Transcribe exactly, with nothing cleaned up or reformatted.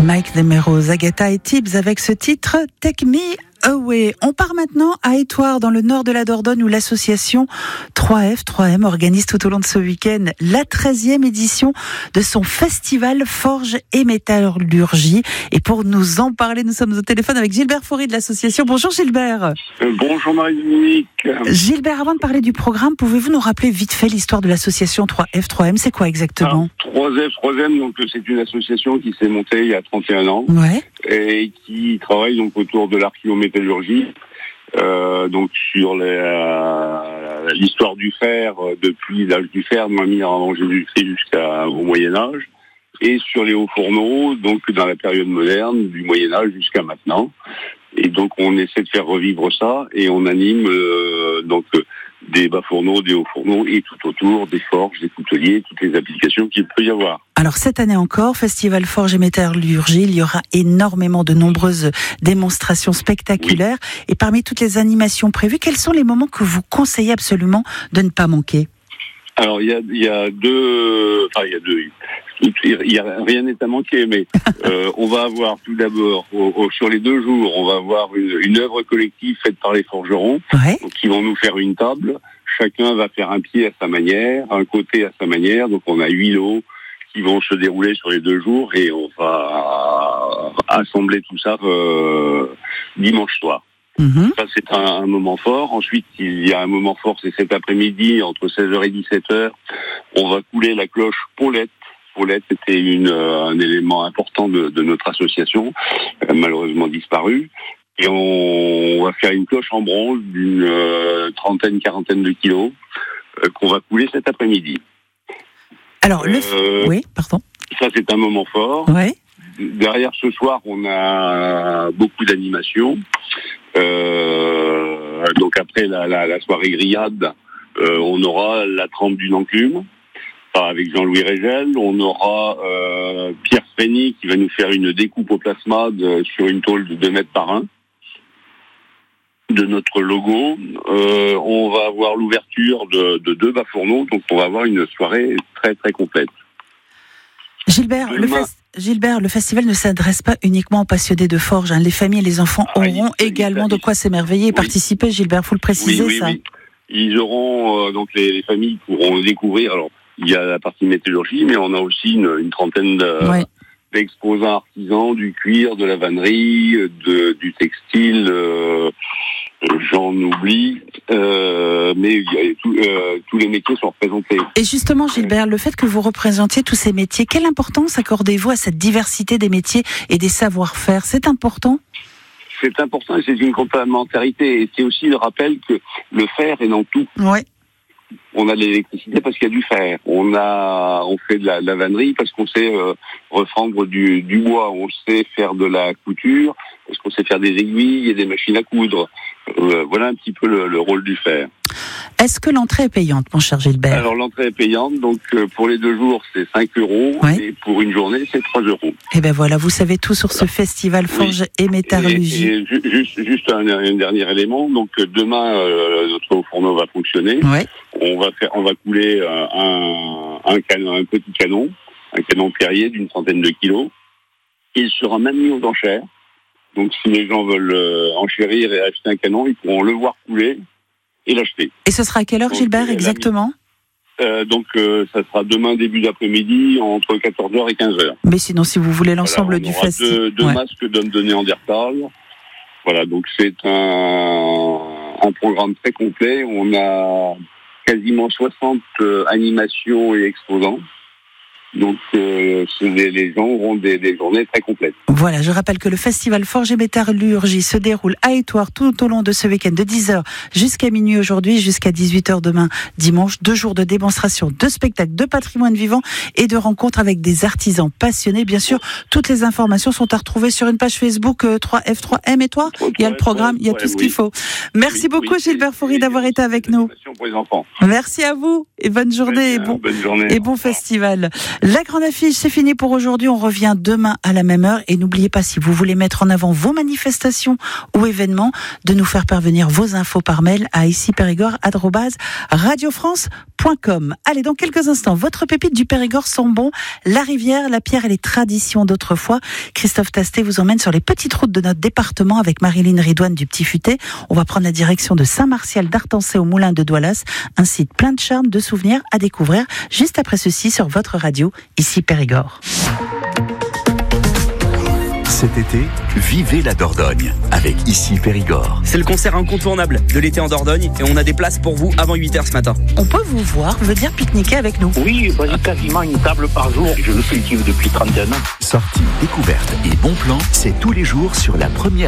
Mike Demeraux, Agatha et Tibbs avec ce titre Take Me Away. On part maintenant à Étoire, dans le nord de la Dordogne, où l'association trois F trois M organise tout au long de ce week-end la treizième édition de son festival Forge et Métallurgie. Et pour nous en parler, nous sommes au téléphone avec Gilbert Faury de l'association. Bonjour Gilbert. Euh, bonjour Marie-Dominique. Gilbert, avant de parler du programme, pouvez-vous nous rappeler vite fait l'histoire de l'association trois F trois M? C'est quoi exactement? trois F trois M, donc c'est une association qui s'est montée il y a trente et un ans, ouais. et qui travaille donc autour de l'archéométallurgie, euh, donc sur les, euh, l'histoire du fer euh, depuis l'âge du fer, même avant Jésus-Christ jusqu'au Moyen Âge, et sur les hauts fourneaux, donc dans la période moderne, du Moyen Âge jusqu'à maintenant. Et donc on essaie de faire revivre ça, et on anime euh, donc euh, des bas fourneaux, des hauts fourneaux, et tout autour des forges, des couteliers, toutes les applications qu'il peut y avoir. Alors cette année encore, Festival Forge et Métallurgie, il y aura énormément de nombreuses démonstrations spectaculaires. Oui. Et parmi toutes les animations prévues, quels sont les moments que vous conseillez absolument de ne pas manquer? Alors il y a, il y a deux, enfin il y a deux. Il y a rien n'est à manquer, mais euh, on va avoir tout d'abord au, au, sur les deux jours, on va avoir une, une œuvre collective faite par les forgerons, ouais. donc, qui vont nous faire une table. Chacun va faire un pied à sa manière, un côté à sa manière. Donc on a huit lots qui vont se dérouler sur les deux jours, et on va assembler tout ça euh, dimanche soir. Mmh. Ça, c'est un, un moment fort. Ensuite, il y a un moment fort, c'est cet après-midi, entre seize heures et dix-sept heures. On va couler la cloche Paulette. Paulette était une, euh, un élément important de, de notre association, euh, malheureusement disparu. Et on, on va faire une cloche en bronze d'une euh, trentaine, quarantaine de kilos, euh, qu'on va couler cet après-midi. Alors, le... Euh, oui, pardon. Ça, c'est un moment fort. Ouais. Derrière, ce soir, on a beaucoup d'animations. Euh, donc après la, la, la soirée grillade, euh, on aura la trempe d'une enclume avec Jean-Louis Régel. On aura euh, Pierre Frény qui va nous faire une découpe au plasma de, sur une tôle de deux mètres par un de notre logo. Euh, on va avoir l'ouverture de, de deux bas fourneaux, donc on va avoir une soirée très très complète. Gilbert, le, fes- Gilbert, le festival ne s'adresse pas uniquement aux passionnés de forge. Hein. Les familles et les enfants ah, auront il, également il, il, de quoi s'émerveiller et oui. participer. Gilbert, faut le préciser, oui, oui, ça. Oui. Ils auront euh, donc les, les familles pourront découvrir. Alors, il y a la partie métallurgie, mais on a aussi une, une trentaine de, ouais. d'exposants artisans, du cuir, de la vannerie, de, du textile. Euh, j'en oublie, euh, mais tout, euh, tous les métiers sont représentés. Et justement, Gilbert, le fait que vous représentiez tous ces métiers, quelle importance accordez-vous à cette diversité des métiers et des savoir-faire? C'est important? C'est important, et c'est une complémentarité. Et c'est aussi le rappel que le fer est dans tout. Ouais. On a de l'électricité parce qu'il y a du fer. On a, on fait de la, de la vannerie parce qu'on sait euh, refendre du, du bois. On sait faire de la couture parce qu'on sait faire des aiguilles et des machines à coudre. Euh, voilà un petit peu le, le rôle du fer. Est-ce que l'entrée est payante, mon cher Gilbert? Alors l'entrée est payante, donc euh, pour les deux jours c'est cinq euros, ouais. et pour une journée c'est trois euros. Et ben voilà, vous savez tout sur voilà. ce festival Forge oui. et Métallurgie. Et, et ju- juste, juste un, un dernier élément, donc demain euh, notre haut fourneau va fonctionner. Ouais. On va faire, on va couler euh, un, un canon, un petit canon, un canon Perrier d'une trentaine de kilos. Il sera même mis aux enchères. Donc si les gens veulent euh, enchérir et acheter un canon, ils pourront le voir couler et l'acheter. Et ce sera à quelle heure, donc, Gilbert, exactement? euh, Donc euh, ça sera demain début d'après-midi entre quatorze heures et quinze heures. Mais sinon, si vous voulez l'ensemble voilà, du festival. Deux, deux ouais. masques d'hommes de Néandertal. Voilà, donc c'est un, un programme très complet. On a quasiment soixante euh, animations et exposants. Donc euh, les, les gens auront des, des journées très complètes. Voilà, je rappelle que le festival Forge et Métallurgie se déroule à Étoire tout au long de ce week-end de dix heures jusqu'à minuit aujourd'hui, jusqu'à dix-huit heures demain dimanche. Deux jours de démonstration, de spectacles, de patrimoine vivant et de rencontres avec des artisans passionnés. Bien sûr, toutes les informations sont à retrouver sur une page Facebook euh, trois F trois M et toi. Il y a le programme, il y a tout ce qu'il faut. Merci oui, beaucoup oui, Gilbert Faury d'avoir été avec nous. Pour les enfants. Merci à vous et bonne journée, et bon, bonne journée. et bon festival. La grande affiche, c'est fini pour aujourd'hui. On revient demain à la même heure. Et n'oubliez pas, si vous voulez mettre en avant vos manifestations ou événements, de nous faire parvenir vos infos par mail à ici périgord arobase radiofrance point com. Allez, dans quelques instants, votre pépite du Périgord sent bon. La rivière, la pierre et les traditions d'autrefois. Christophe Tastet vous emmène sur les petites routes de notre département avec Marilyn Ridouane du Petit Futé. On va prendre la direction de Saint-Martial d'Artancé au Moulin de Doualas. Un site plein de charme, de souvenirs à découvrir juste après ceci sur votre radio, ici Périgord. Cet été, vivez la Dordogne avec Ici Périgord. C'est le concert incontournable de l'été en Dordogne et on a des places pour vous avant huit heures ce matin. On peut vous voir, venir pique-niquer avec nous. Oui, bah, j'ai quasiment une table par jour. Je le cultive depuis trente et un ans. Sorties, découvertes et bons plans, c'est tous les jours sur la première